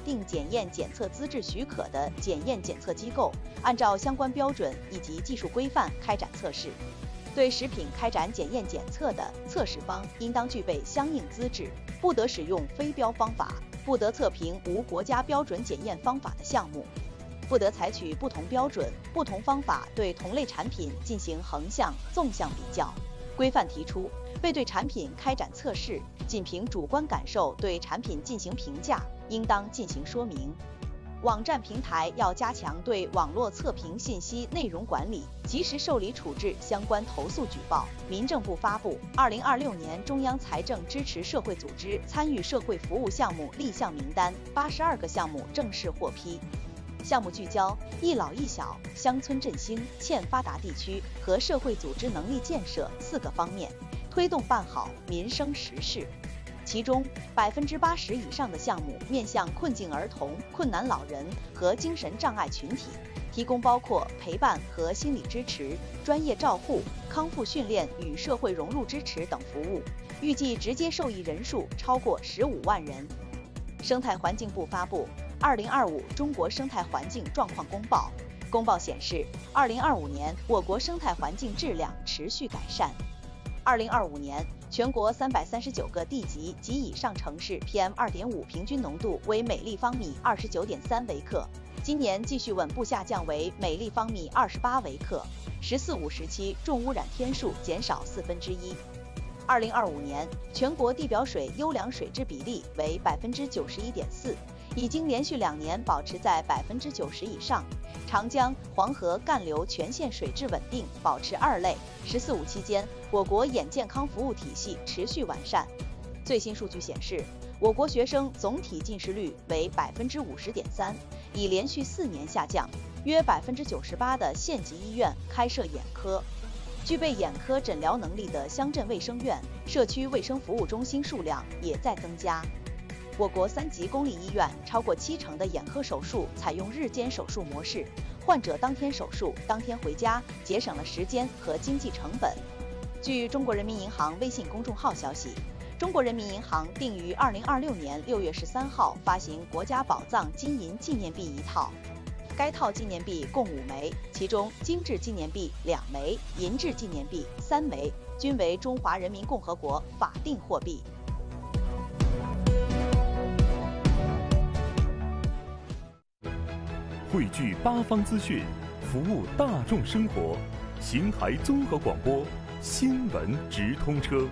定检验检测资质许可的检验检测机构，按照相关标准以及技术规范开展测试。对食品开展检验检测的测试方应当具备相应资质，不得使用非标方法，不得测评无国家标准检验方法的项目，不得采取不同标准、不同方法对同类产品进行横向、纵向比较。规范提出，为对产品开展测试，仅凭主观感受对产品进行评价，应当进行说明。网站平台要加强对网络测评信息内容管理，及时受理处置相关投诉举报。民政部发布2026年中央财政支持社会组织参与社会服务项目立项名单，82个项目正式获批。项目聚焦一老一小、乡村振兴、欠发达地区和社会组织能力建设4个方面，推动办好民生实事。其中80%以上的项目面向困境儿童、困难老人和精神障碍群体，提供包括陪伴和心理支持、专业照护、康复训练与社会融入支持等服务，预计直接受益人数超过15万人。生态环境部发布2025中国生态环境状况公报，公报显示，2025年我国生态环境质量持续改善。2025年，全国339个地级及以上城市 PM2.5 平均浓度为每立方米29.3微克，今年继续稳步下降为每立方米28微克，14-5时期重污染天数减少1/4。2025年，全国地表水优良水质比例为91.4%，已经连续2年保持在90%以上。长江、黄河干流全线水质稳定，保持2类。14-5期间，我国眼健康服务体系持续完善。最新数据显示，我国学生总体近视率为50.3%，已连续4年下降，约98%的县级医院开设眼科。具备眼科诊疗能力的乡镇卫生院、社区卫生服务中心数量也在增加。我国3级公立医院超过70%的眼科手术采用日间手术模式，患者当天手术，当天回家，节省了时间和经济成本。据中国人民银行微信公众号消息，中国人民银行定于2026年6月13号发行国家宝藏金银纪念币1套，该套纪念币共5枚，其中金质纪念币2枚，银质纪念币3枚，均为中华人民共和国法定货币。 汇聚8方资讯，服务大众生活。邢台综合广播新闻直通车。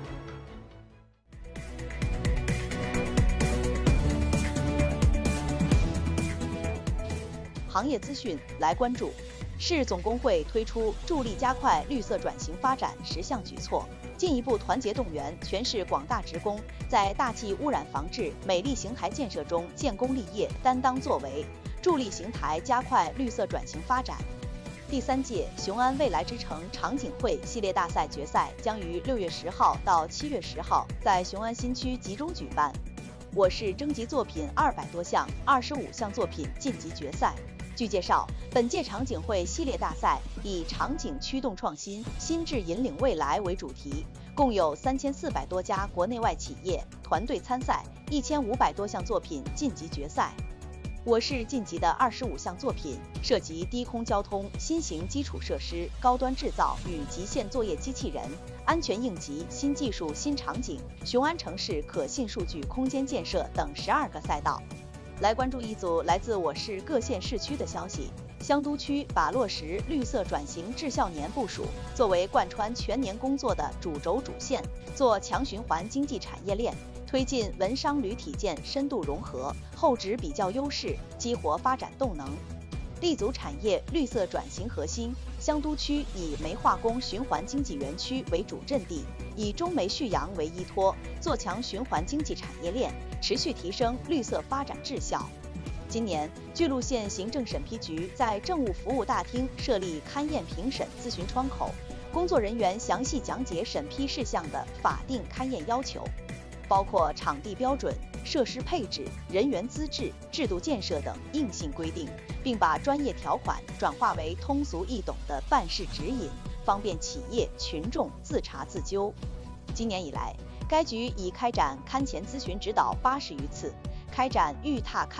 行业资讯来关注。市总工会推出助力加快绿色转型发展10项举措，进一步团结动员全市广大职工在大气污染防治、美丽邢台建设中建功立业、担当作为，助力邢台加快绿色转型发展。第3届雄安未来之城场景会系列大赛决赛将于6月10号到7月10号在雄安新区集中举办。我市征集作品200多项，25项作品晋级决赛。据介绍，本届场景会系列大赛以场景驱动创新、心智引领未来为主题，共有3400多家国内外企业团队参赛，1500多项作品晋级决赛。我市晋级的25项作品涉及低空交通、新型基础设施、高端制造与极限作业机器人、安全应急、新技术新场景、雄安城市可信数据空间建设等12个赛道。来关注一组来自我市各县市区的消息。香都区把落实绿色转型治校年部署作为贯穿全年工作的主轴主线，做强循环经济产业链，推进文商旅体建深度融合，厚植比较优势，激活发展动能。立足产业绿色转型核心，香都区以煤化工循环经济园区为主阵地，以中煤蓄扬为依托，做强循环经济产业链，持续提升绿色发展质效。今年，巨鹿县行政审批局在政务服务大厅设立勘验评审咨询窗口，工作人员详细讲解审批事项的法定勘验要求，包括场地标准、设施配置、人员资质、制度建设等硬性规定，并把专业条款转化为通俗易懂的办事指引，方便企业群众自查自纠。今年以来，该局已开展勘前咨询指导80余次，开展预踏勘